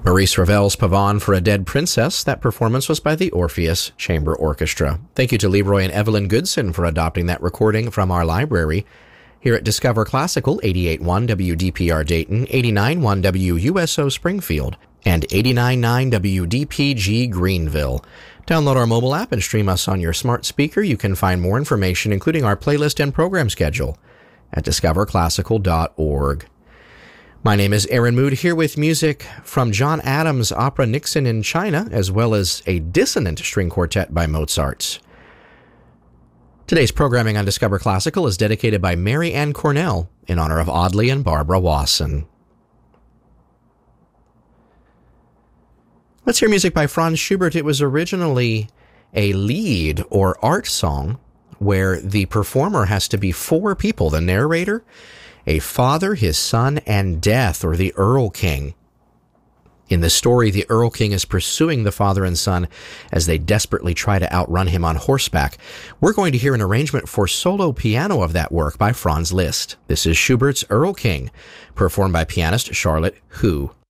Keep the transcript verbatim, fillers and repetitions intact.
Maurice Ravel's Pavane for a Dead Princess. That performance was by the Orpheus Chamber Orchestra. Thank you to Leroy and Evelyn Goodson for adopting that recording from our library. Here at Discover Classical, eighty-eight point one W D P R Dayton, eighty-nine point one W U S O Springfield, and eighty-nine point nine W D P G Greenville. Download our mobile app and stream us on your smart speaker. You can find more information, including our playlist and program schedule, at discover classical dot org. My name is Aaron Mood, here with music from John Adams' opera Nixon in China, as well as a dissonant string quartet by Mozart. Today's programming on Discover Classical is dedicated by Mary Ann Cornell in honor of Audley and Barbara Wasson. Let's hear music by Franz Schubert. It was originally a lied or art song where the performer has to be four people: the narrator, a father, his son, and Death, or the Earl King. In the story, the Earl King is pursuing the father and son as they desperately try to outrun him on horseback. We're going to hear an arrangement for solo piano of that work by Franz Liszt. This is Schubert's Earl King, performed by pianist Charlotte Hu.